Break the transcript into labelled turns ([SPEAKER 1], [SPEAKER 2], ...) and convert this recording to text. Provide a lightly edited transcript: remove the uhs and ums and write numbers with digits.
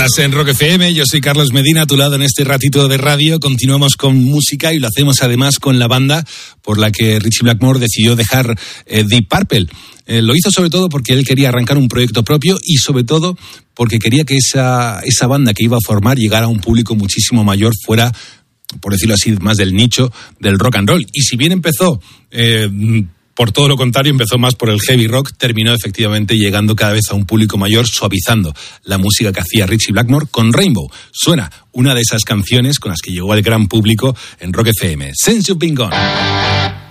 [SPEAKER 1] Estás en Rock FM, yo soy Carlos Medina, a tu lado en este ratito de radio. Continuamos con música y lo hacemos además con la banda por la que Ritchie Blackmore decidió dejar Deep Purple. Lo hizo sobre todo porque él quería arrancar un proyecto propio y sobre todo porque quería que esa banda que iba a formar llegara a un público muchísimo mayor, fuera, por decirlo así, más del nicho del rock and roll. Y si bien empezó... por todo lo contrario, empezó más por el heavy rock, terminó efectivamente llegando cada vez a un público mayor, suavizando la música que hacía Ritchie Blackmore con Rainbow. Suena una de esas canciones con las que llegó al gran público en Rock FM. Since You've Been Gone.